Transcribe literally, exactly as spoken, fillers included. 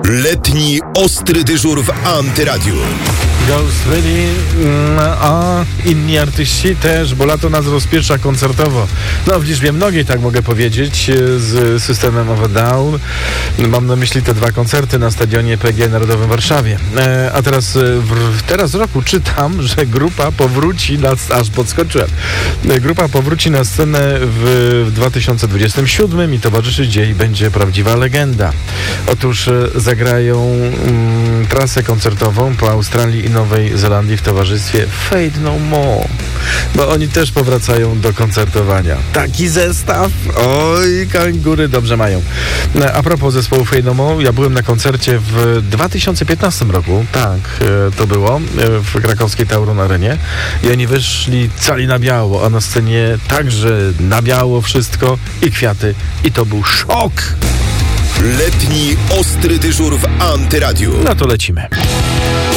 Letni ostry dyżur w Antyradiu. Ghost Ready, a inni artyści też, bo lato nas rozpiesza koncertowo. No w liczbie mnogiej, tak mogę powiedzieć, z systemem of a Down. Mam na myśli te dwa koncerty na stadionie P G Narodowym w Warszawie. E, a teraz w, teraz w roku czytam, że grupa powróci na... Aż podskoczyłem. Grupa powróci na scenę w, w dwa tysiące dwudziestym siódmym i towarzyszyć jej będzie prawdziwa legenda. Otóż zagrają mm, trasę koncertową po Australii i Nowej Zelandii w towarzystwie Fade No More, bo oni też powracają do koncertowania. Taki zestaw! Oj, kangury dobrze mają. A propos zespołu Fade No More, ja byłem na koncercie w dwa tysiące piętnastym roku, tak, to było, w krakowskiej Tauron Arenie i oni wyszli cali na biało, a na scenie także na biało wszystko i kwiaty i to był szok! Letni ostry dyżur w Antyradiu. No to lecimy.